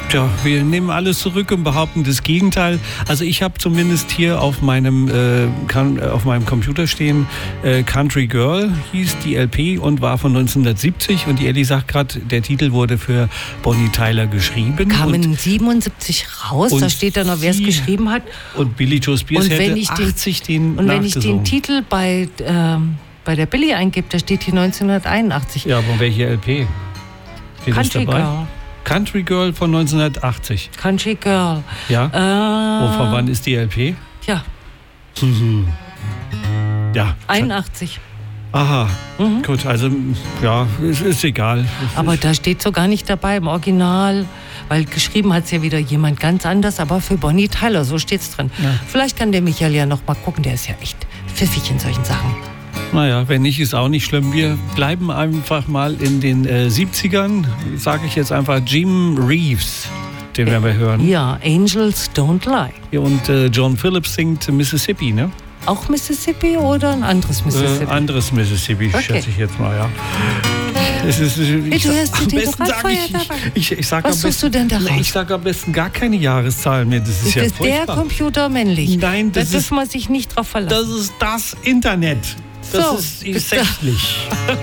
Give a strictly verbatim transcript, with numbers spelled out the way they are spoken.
Tja, wir nehmen alles zurück und behaupten das Gegenteil. Also ich habe zumindest hier auf meinem, äh, kan- auf meinem Computer stehen, äh, Country Girl hieß die L P und war von neunzehnhundertsiebzig. Und die Elli sagt gerade, der Titel wurde für Bonnie Tyler geschrieben. Kam und, in siebenundsiebzig raus, und da steht da noch, wer es sie- geschrieben hat. Und Billie Joe Spears Und wenn hätte ich den- achtzig den Und wenn ich den nachgesungen. Titel bei, ähm, bei der Billie eingebe, da steht hier neunzehnhunderteinundachtzig. Ja, aber welche L P? Steht das Country dabei? Girl. Country Girl von neunzehnhundertachtzig. Country Girl. Ja. Äh, Und von wann ist die L P? Ja, Ja. einundachtzig. Aha. Gut, also ja, es ist egal. Es Aber ist, da steht so gar nicht dabei im Original, weil geschrieben hat es ja wieder jemand ganz anders, aber für Bonnie Tyler, so steht's drin. Ja. Vielleicht kann der Michael ja noch mal gucken, der ist ja echt pfiffig in solchen Sachen. naja, wenn nicht, ist auch nicht schlimm. Wir bleiben einfach mal in den äh, siebzigern. Sage ich jetzt einfach Jim Reeves, den werden wir hören. Ja, Angels Don't Lie. Und äh, John Phillips singt Mississippi, ne? Auch Mississippi oder ein anderes Mississippi? Äh, anderes Mississippi, Okay. schätze ich jetzt mal, ja. Es ist, ich, Hey, du hörst am dir den besten sag Radfeuer ich, dabei. ich, ich, ich sag Was am suchst du besten, denn da raus? Ich sage am besten gar keine Jahreszahlen mehr. Das ist, ist ja ist der furchtbar. Computer männlich? Nein, da das dürfen ist, wir sich nicht drauf verlassen. das ist das Internet. Das So, ist bis da- sächlich.